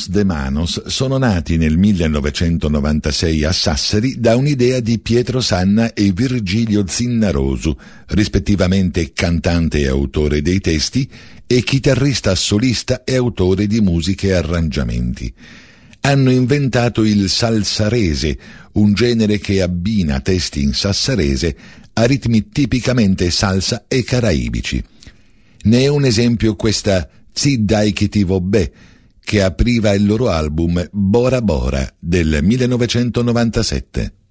Los de Manos sono nati nel 1996 a Sassari da un'idea di Pietro Sanna e Virgilio Zinnarosu, rispettivamente cantante e autore dei testi e chitarrista solista e autore di musiche e arrangiamenti. Hanno inventato il salsarese, un genere che abbina testi in sassarese a ritmi tipicamente salsa e caraibici. Ne è un esempio questa Zi dai che ti vo bè, che apriva il loro album Bora Bora del 1997.